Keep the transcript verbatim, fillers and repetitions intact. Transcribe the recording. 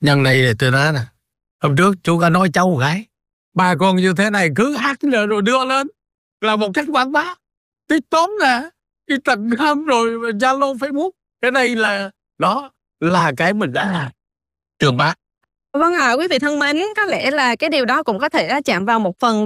Nhân đây thì tôi nói nè, hôm trước chú có nói cháu một cái, ba con như thế này cứ hát rồi, rồi đưa lên là một cách quảng bá. TikTok nè, Instagram rồi Zalo, Facebook, cái này là đó là cái mình đã làm. Trường bá. Vâng ạ, quý vị thân mến, có lẽ là cái điều đó cũng có thể chạm vào một phần